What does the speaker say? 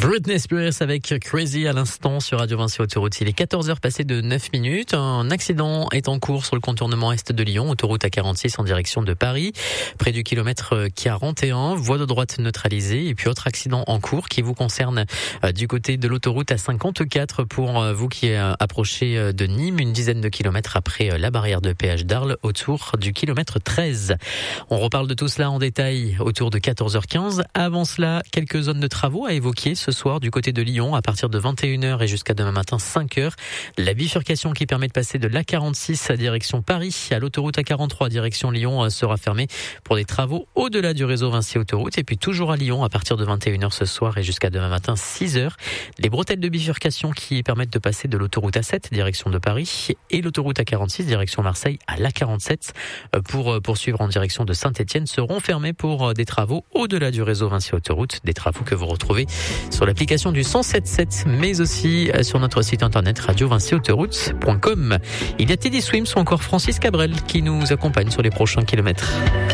Britney Spears avec Crazy à l'instant sur Radio Vinci Autoroute. Il est 14h passé de 9 minutes. Un accident est en cours sur le contournement est de Lyon, autoroute A46 en direction de Paris, près du kilomètre 41, voie de droite neutralisée. Et puis autre accident en cours qui vous concerne du côté de l'autoroute A54 pour vous qui approchez de Nîmes, une dizaine de kilomètres après la barrière de péage d'Arles, autour du kilomètre 13. On reparle de tout cela en détail autour de 14h15. Avant cela, quelques zones de travaux à évoquer ce soir du côté de Lyon à partir de 21h et jusqu'à demain matin 5h. La bifurcation qui permet de passer de l'A46 à direction Paris à l'autoroute A43 direction Lyon sera fermée pour des travaux au-delà du réseau Vinci Autoroute. Et puis toujours à Lyon à partir de 21h ce soir et jusqu'à demain matin 6h. Les bretelles de bifurcation qui permettent de passer de l'autoroute A7 direction de Paris et l'autoroute A46 direction Marseille à l'A47 pour poursuivre en direction de Saint-Etienne seront fermées pour des travaux au-delà du réseau Vinci Autoroute. Des travaux que vous retrouvez sur l'application du 107.7 mais aussi sur notre site internet radiovinciautoroute.com. Il y a Teddy Swims ou encore Francis Cabrel qui nous accompagnent sur les prochains kilomètres.